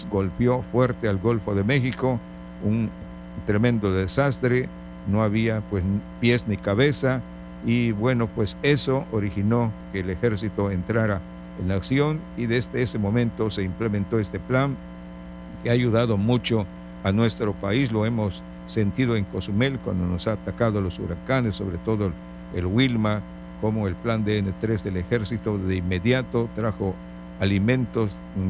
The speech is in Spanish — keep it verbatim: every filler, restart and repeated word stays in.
golpeó fuerte al Golfo de México, un tremendo desastre, no había pues pies ni cabeza, y bueno, pues eso originó que el ejército entrara en la acción, y desde ese momento se implementó este plan que ha ayudado mucho a nuestro país. Lo hemos sentido en Cozumel cuando nos ha atacado los huracanes, sobre todo el, el Wilma, como el plan D N tres del ejército de inmediato trajo alimentos